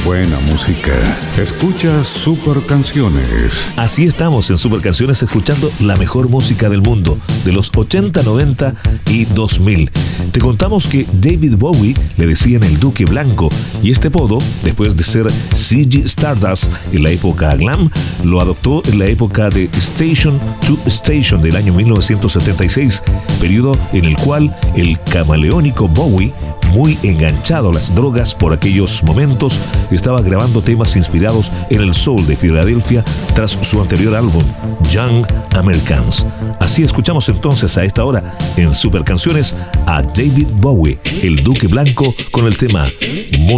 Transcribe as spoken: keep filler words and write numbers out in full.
buena música. Escucha Super Canciones. Así estamos en Super Canciones escuchando la mejor música del mundo, de los ochenta, noventa y dos mil. Te contamos que David Bowie le decían el Duque Blanco, y este apodo, después de ser Ziggy Stardust en la época glam, lo adoptó en la época de Station to Station del año mil novecientos setenta y seis, periodo en el cual el camaleónico Bowie, muy enganchado a las drogas por aquellos momentos, estaba grabando temas inspirados en el soul de Filadelfia tras su anterior álbum, Young Americans. Así escuchamos entonces a esta hora en Super Canciones a David Bowie, el Duque Blanco, con el tema